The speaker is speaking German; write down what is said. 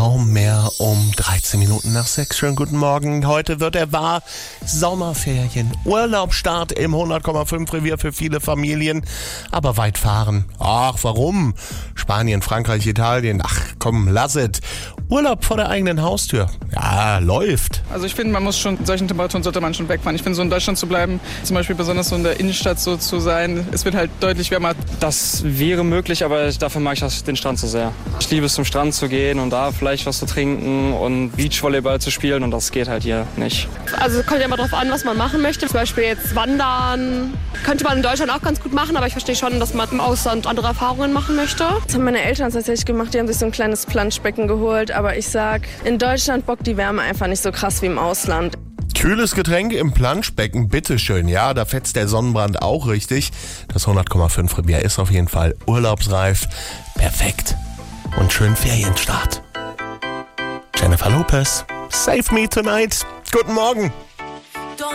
Kaum mehr um 13 Minuten nach 6. Schönen guten Morgen. Heute wird er wahr. Sommerferien. Urlaubsstart im 100,5 Revier für viele Familien. Aber weit fahren. Ach, warum? Spanien, Frankreich, Italien. Ach, komm, lass es. Urlaub vor der eigenen Haustür. Ja, läuft. Also ich finde, man muss schon, in solchen Temperaturen sollte man schon wegfahren. Ich finde, so in Deutschland zu bleiben, zum Beispiel besonders so in der Innenstadt so zu sein, es wird halt deutlich wärmer. Das wäre möglich, aber dafür mag ich den Strand so sehr. Ich liebe es, zum Strand zu gehen und da vielleicht was zu trinken und Beachvolleyball zu spielen und das geht halt hier nicht. Also es kommt ja immer darauf an, was man machen möchte. Zum Beispiel jetzt wandern. Könnte man in Deutschland auch ganz gut machen, aber ich verstehe schon, dass man im Ausland andere Erfahrungen machen möchte. Das haben meine Eltern tatsächlich gemacht. Die haben sich so ein kleines Planschbecken geholt. Aber ich sag, in Deutschland bockt die Wärme einfach nicht so krass wie im Ausland. Kühles Getränk im Planschbecken, bitteschön. Ja, da fetzt der Sonnenbrand auch richtig. Das 100,5 Revier ist auf jeden Fall urlaubsreif. Perfekt. Und schönen Ferienstart. Jennifer Lopez, Save Me Tonight. Guten Morgen.